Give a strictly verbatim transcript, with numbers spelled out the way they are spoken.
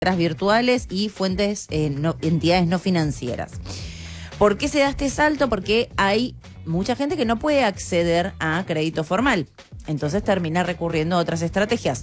virtuales y fuentes, eh, no, entidades no financieras. ¿Por qué se da este salto? Porque hay mucha gente que no puede acceder a crédito formal. Entonces termina recurriendo a otras estrategias.